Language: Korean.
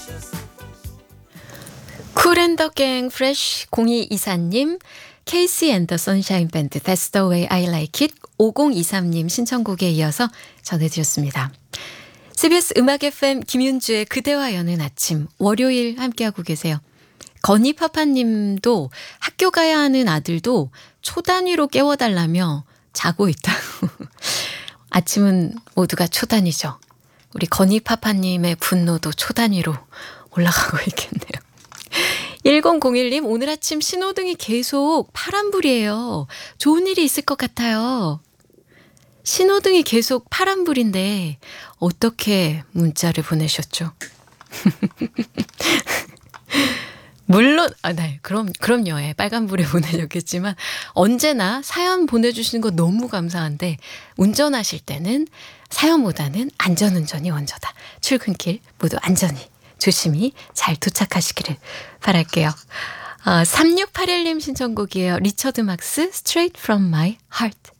쿨앤더갱 프레쉬 0224님, 케이시 앤 더 선샤인 밴드 That's the way I like it 5023님 신청곡에 이어서 전해드렸습니다. CBS 음악 FM 김윤주의 그대와 여는 아침 월요일 함께하고 계세요. 건이파파님도 학교 가야 하는 아들도 초단위로 깨워달라며 자고 있다고. 아침은 모두가 초단위죠. 우리 건이파파님의 분노도 초단위로 올라가고 있겠네요. 1001님, 오늘 아침 신호등이 계속 파란불이에요. 좋은 일이 있을 것 같아요. 신호등이 계속 파란불인데 어떻게 문자를 보내셨죠? 물론 네, 그럼요. 예, 빨간불에 보내셨겠지만 언제나 사연 보내주시는 거 너무 감사한데 운전하실 때는 사연보다는 안전운전이 먼저다. 출근길 모두 안전히 조심히 잘 도착하시기를 바랄게요. 3681님 신청곡이에요. 리처드 막스 Straight from my heart.